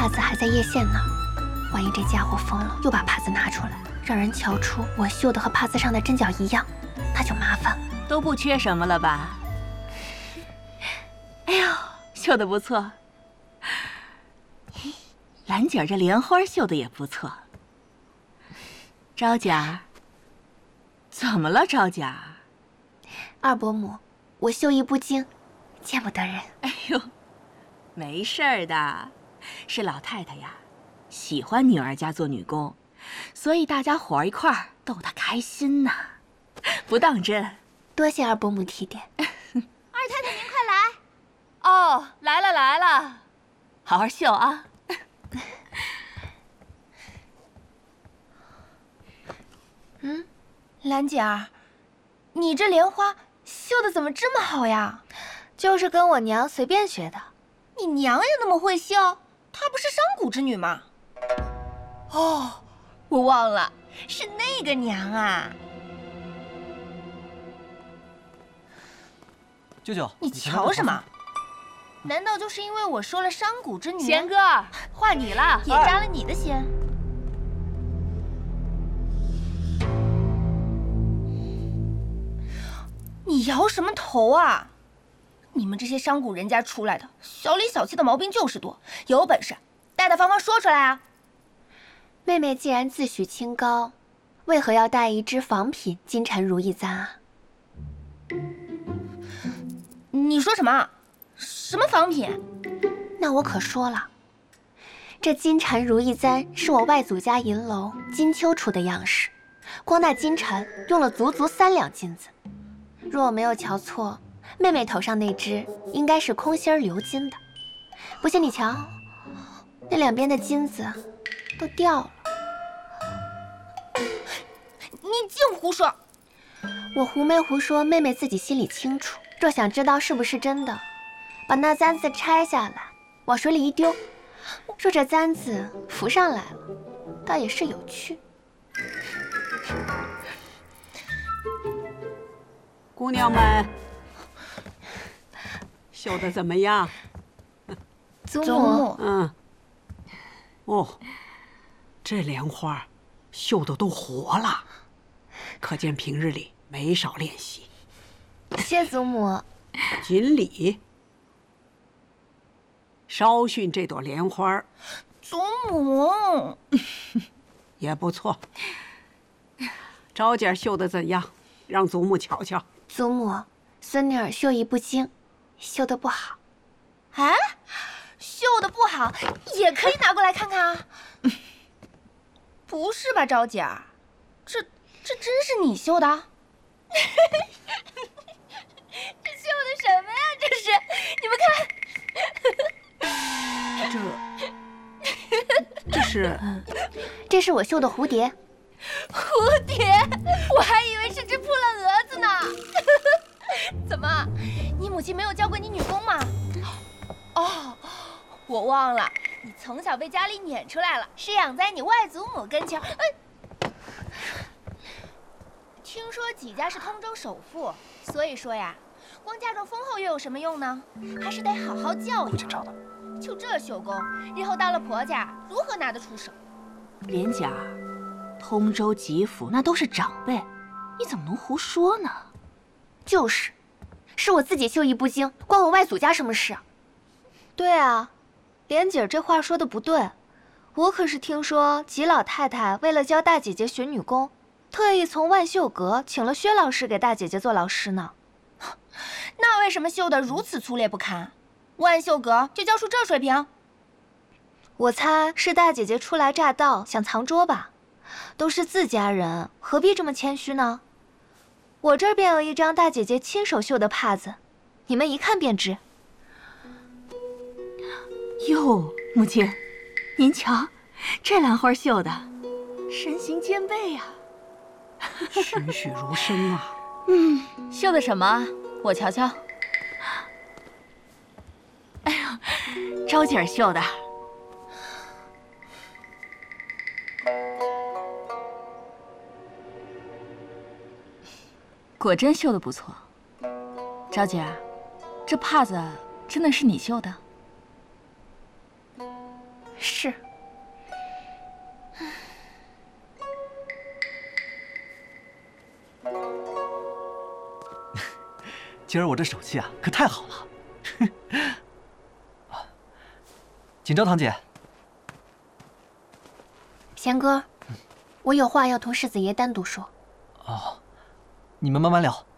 子还在叶线那儿，万一这家伙疯了，又把帕子拿出来，让人瞧出我绣的和帕子上的针脚一样，那就麻烦了。 都不缺什么了吧？哎呦，绣的不错。兰姐儿这莲花绣的也不错。招姐儿，怎么了，招姐儿？ 二伯母，我绣艺不精，见不得人。 哎呦，没事儿的，是老太太呀，喜欢女儿家做女工，所以大家伙儿一块儿逗她开心呢，不当真。 多谢二伯母提点。 二太太您快来！ 哦，来了来了，好好绣啊。 兰姐儿，你这莲花绣的怎么这么好呀？ 就是跟我娘随便学的。 你娘也那么会绣？她不是商贾之女吗？哦，我忘了，是那个娘啊。 舅舅， 你瞧什么？难道就是因为我说了商贾之女？ 贤哥，换你了， 也扎了你的仙？你摇什么头啊？你们这些商贾人家出来的，小里小气的毛病就是多。有本事大大方方说出来啊！ 妹妹既然自诩清高，为何要带一支仿品金蝉如意簪啊？ 你说什么？什么仿品？ 那我可说了，这金蝉如意簪是我外祖家银楼金秋出的样式，光那金蝉用了足足3两金子。若我没有瞧错，妹妹头上那只应该是空心鎏金的。不信你瞧，那两边的金子都掉了。 你净胡说！ 我胡没胡说，妹妹自己心里清楚。若想知道是不是真的，把那簪子拆下来，往水里一丢，若这簪子浮上来了，倒也是有趣。 姑娘们，绣的怎么样？ 祖母， 哦，这莲花绣的都活了，可见平日里没少练习。 谢祖母。 锦鲤，稍训这朵莲花， 祖母也不错。招姐绣的怎样？让祖母瞧瞧。 祖母，孙女儿绣艺不精，绣得不好。 啊，绣的不好也可以拿过来看看啊。不是吧，招姐儿，这真是你绣的？这绣的什么呀？这是，你们看。 这是我绣的蝴蝶。 蝴蝶，我还以为是只扑棱蛾子呢。怎么，你母亲没有教过你女工吗？哦，我忘了，你从小被家里撵出来了，是养在你外祖母跟前。听说纪家是通州首富，所以说呀，光嫁妆丰厚又有什么用呢？还是得好好教育。就这绣工，日后到了婆家，如何拿得出手？ 莲姐儿，通州吉府那都是长辈，你怎么能胡说呢？ 就是，是我自己绣艺不精，关我外祖家什么事啊？ 对啊，莲姐这话说的不对，我可是听说吉老太太为了教大姐姐学女工，特意从万秀阁请了薛老师给大姐姐做老师呢。 那为什么绣得如此粗劣不堪？万秀阁就教出这水平？ 我猜是大姐姐初来乍到，想藏拙吧。都是自家人，何必这么谦虚呢？我这儿便有一张大姐姐亲手绣的帕子，你们一看便知。 哟，母亲，您瞧，这兰花绣的，身形兼备呀， 栩栩如生啊。 绣的什么？我瞧瞧。哎呦，招姐儿绣的。果真绣的不错，招姐儿，这帕子真的是你绣的？ 是。 今儿我这手气啊，可太好了。锦州堂姐， 贤哥，我有话要同世子爷单独说。 哦，你们慢慢聊。